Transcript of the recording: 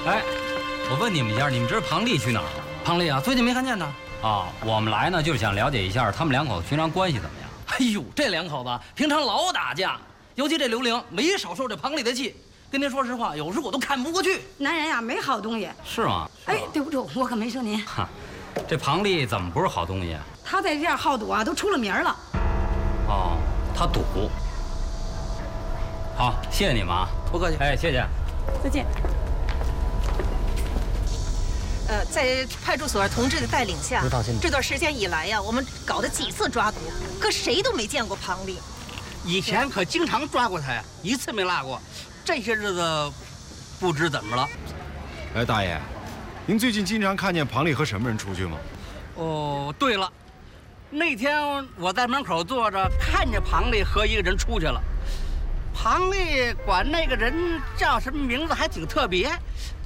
哎，我问你们一下，你们知道庞丽去哪儿了？ 庞丽啊，最近没看见呢。 啊，我们来呢，就是想了解一下他们两口子平常关系怎么样。 哎呦，这两口子平常老打架，尤其这刘玲没少受这庞丽的气。跟您说实话，有时我都看不过去。 男人呀，没好东西。 是吗？ 哎，对不住，我可没说您。 哈，这庞丽怎么不是好东西啊？ 他在这样好赌啊，都出了名了。 哦，他赌。好，谢谢你们啊， 不客气。 哎，谢谢。 再见。 在派出所同志的带领下，这段时间以来呀，我们搞了几次抓捕，可谁都没见过庞丽。 以前可经常抓过他呀，一次没落过。这些日子，不知怎么了。 哎，大爷，您最近经常看见庞丽和什么人出去吗？ 哦，对了，那天我在门口坐着，看见庞丽和一个人出去了。庞丽管那个人叫什么名字，还挺特别。